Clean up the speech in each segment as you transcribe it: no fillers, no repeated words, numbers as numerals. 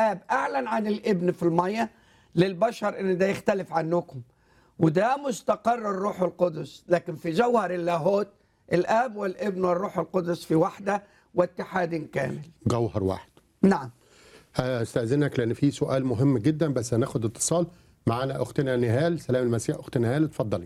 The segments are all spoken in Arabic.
الآب أعلن عن الابن في المية للبشر إن ده يختلف عنكم، وده مستقر الروح القدس. لكن في جوهر اللاهوت الآب والابن والروح القدس في وحدة واتحاد كامل، جوهر واحد. نعم. استاذنك لان في سؤال مهم جدا، بس هناخد اتصال. معانا اختنا نهال. سلام المسيح اختنا نهال، اتفضلي.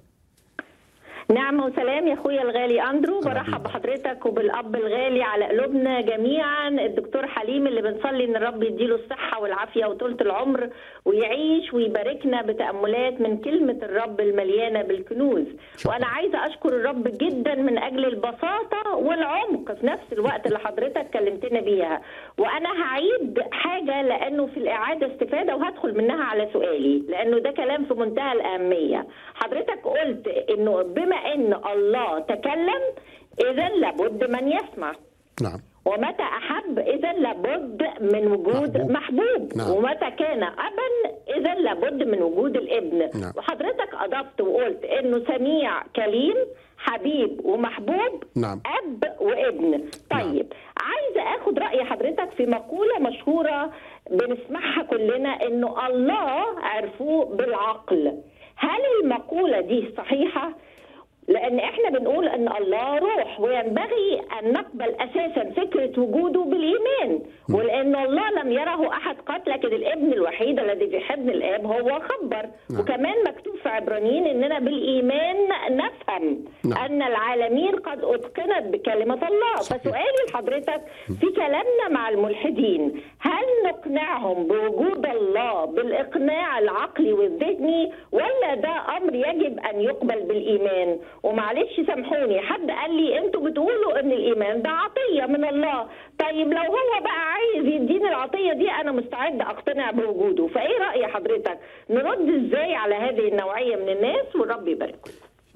نعم وسلام يا اخويا الغالي اندرو، برحب بحضرتك وبالاب الغالي على قلوبنا جميعا الدكتور حليم، اللي بنصلي ان الرب يديله الصحه والعافيه وطولة العمر ويعيش ويباركنا بتاملات من كلمه الرب المليانه بالكنوز. وانا عايزه اشكر الرب جدا من اجل البساطه والعمق في نفس الوقت اللي حضرتك كلمتنا بيها. وانا هعيد حاجه لانه في الاعاده استفاده، وهدخل منها على سؤالي لانه ده كلام في منتهى الاهميه. حضرتك قلت انه بما ان الله تكلم اذا لابد من يسمع. نعم. ومتى احب اذا لابد من وجود محبوب. نعم. ومتى كان ابا اذا لابد من وجود الابن. نعم. وحضرتك اضفت وقلت انه سميع كليم حبيب ومحبوب. نعم. اب وابن. طيب عايزه اخد راي حضرتك في مقوله مشهوره بنسمعها كلنا، انه الله عرفوه بالعقل. هل المقوله دي صحيحه؟ لأن إحنا بنقول أن الله روح، وينبغي أن نقبل أساسا فكرة وجوده بالإيمان، ولأن الله لم يره أحد قط، لكن الابن الوحيد الذي في حضن الآب هو خبر. وكمان مكتوب في عبرانيين أننا بالإيمان نفهم أن العالمين قد أتقنت بكلمة الله. فسؤالي لحضرتك في كلامنا مع الملحدين، هل نقنعهم بوجود الله بالإقناع العقلي والذهني، ولا ده أمر يجب أن يقبل بالإيمان؟ ومعلش سامحوني، حد قال لي انتوا بتقولوا ان الايمان ده عطيه من الله. طيب لو هو بقى عايز يديني العطيه دي، انا مستعد اقتنع بوجوده. فايه راي حضرتك؟ نرد ازاي على هذه النوعيه من الناس؟ والرب يبارككم.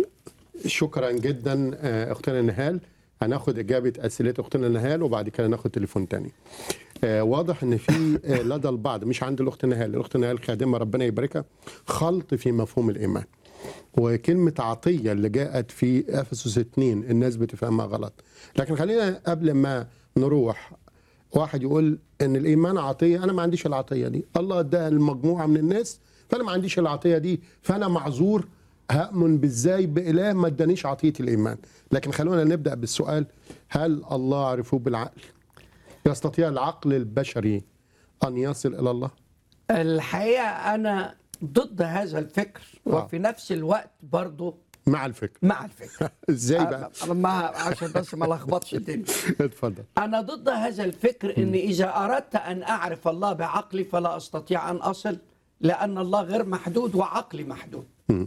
شكرا جدا اختنا نهال. هناخد اجابه اسئله اختنا نهال وبعد كده ناخد تليفون تاني. واضح ان في لدى البعض، مش عند الاخت نهال، الاخت نهال خادمه ربنا يباركها، خلط في مفهوم الايمان. وكلمة عطية اللي جاءت في أفسس 2 الناس بتفهمها غلط. لكن خلينا قبل ما نروح، واحد يقول إن الإيمان عطية، أنا ما عنديش العطية دي، الله اداها لمجموعة من الناس فأنا ما عنديش العطية دي، فأنا معذور، هأمن بالزاي بإله ما ادانيش عطية الإيمان. لكن خلونا نبدأ بالسؤال، هل الله عرفوه بالعقل؟ يستطيع العقل البشري أن يصل إلى الله؟ الحقيقة أنا ضد هذا الفكر، وفي نفس الوقت برضه مع الفكر. ازاي بقى؟ عشان بس ما لخبطش الدنيا. اتفضل. أنا ضد هذا الفكر، إن إذا أردت أن أعرف الله بعقلي فلا أستطيع أن أصل، لأن الله غير محدود وعقلي محدود.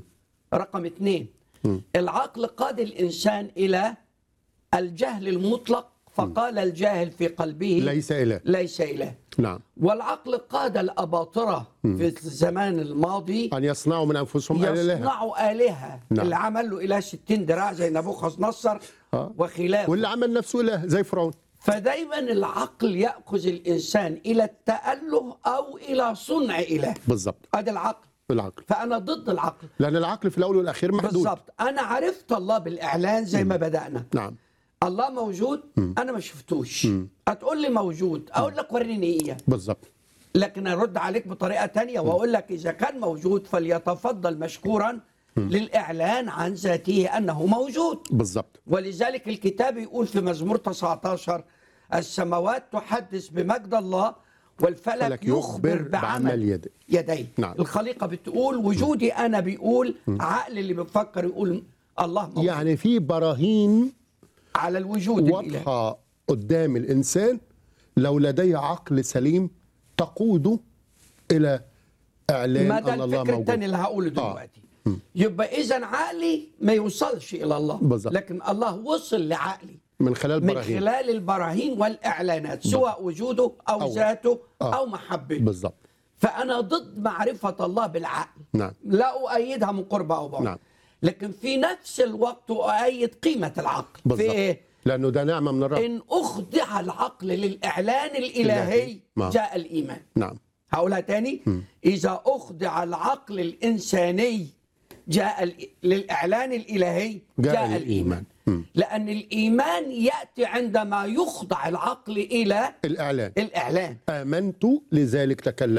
رقم 2، العقل قاد الإنسان إلى الجهل المطلق، فقال الجاهل في قلبه ليس إله. نعم. والعقل قاد الأباطرة في الزمان الماضي أن يصنعوا من أنفسهم يصنعوا آلهة. نعم. اللي عمل له إله 60 دراع زي نبوخذ نصر وخلافه، واللي عمل نفسه إله زي فرعون. فدايما العقل يأخذ الإنسان إلى التأله أو إلى صنع إله. بالضبط. هذا العقل. فأنا ضد العقل، لأن العقل في الأول والأخير محدود. بالضبط. أنا عرفت الله بالإعلان زي ما بدأنا. نعم. الله موجود، أنا ما شفتوش. هتقول لي موجود، أقول لك وريني إيه. بالضبط. لكن أرد عليك بطريقة تانية وأقول لك إذا كان موجود فليتفضل مشكورا للإعلان عن ذاته أنه موجود. بالضبط. ولذلك الكتاب يقول في مزمور 19 السماوات تحدث بمجد الله والفلك يخبر بعمل يديه. نعم. الخليقة بتقول وجودي أنا، بيقول عقل اللي بيفكر يقول الله موجود. يعني في براهين على الوجود واضحة قدام الإنسان لو لديه عقل سليم تقوده إلى إعلان أن الله موجود. ما ده الفكر الثاني اللي هقوله دلوقتي. يبقى إذا عقلي ما يوصلش إلى الله. بالزبط. لكن الله وصل لعقلي من خلال البراهين والإعلانات، سواء وجوده أو ذاته أو محبته. بالضبط. فأنا ضد معرفة الله بالعقل. نعم. لا أؤيدها من قرب أو بعد. نعم. لكن في نفس الوقت أؤيد قيمة العقل. بالضبط. في إيه؟ لأنه ده نعمة من الرب. إن أخضع العقل للإعلان الإلهي جاء الإيمان. نعم. هقولها تاني. إذا أخضع العقل الإنساني للإعلان الإلهي جاء الإيمان. لأن الإيمان يأتي عندما يخضع العقل إلى الإعلان الإعلان. آمنت لذلك تكلم.